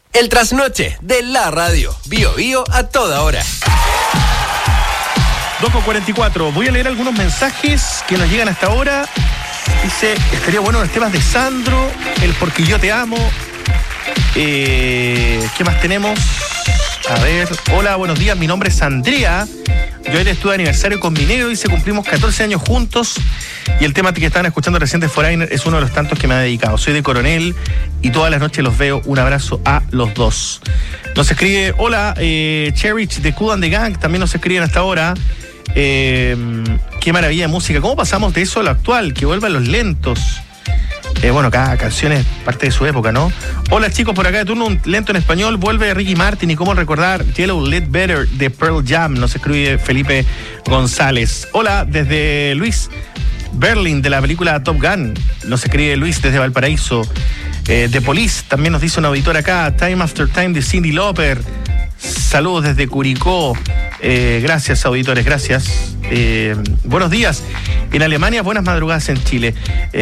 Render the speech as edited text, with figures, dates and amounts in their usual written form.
El trasnoche de la radio. Bio Bio a toda hora. 2:44. Voy a leer algunos mensajes que nos llegan hasta ahora. Dice, estaría bueno los temas de Sandro, el Porque Yo Te Amo. ¿Qué más tenemos? A ver, hola, buenos días, mi nombre es Andrea. Yo ayer estuve de aniversario con mi negro, dice, cumplimos 14 años juntos. Y el tema que estaban escuchando recién de Foreigner es uno de los tantos que me ha dedicado. Soy de Coronel y todas las noches los veo. Un abrazo a los dos. Nos escribe, hola, Cherich de Kool and the Gang, también nos escriben hasta ahora. Qué maravilla de música. ¿Cómo pasamos de eso a lo actual? Que vuelvan los lentos. Bueno, cada canción es parte de su época, ¿no? Hola chicos, por acá de turno, un lento en español. Vuelve Ricky Martin y cómo recordar Yellow Lit Better de Pearl Jam. Nos escribe Felipe González. Hola, desde Luis Berlin de la película Top Gun. Nos escribe Luis desde Valparaíso. The Police también nos dice un auditor acá. Time After Time de Cyndi Lauper. Saludos desde Curicó. Gracias, auditores, gracias. Buenos días. En Alemania, buenas madrugadas en Chile.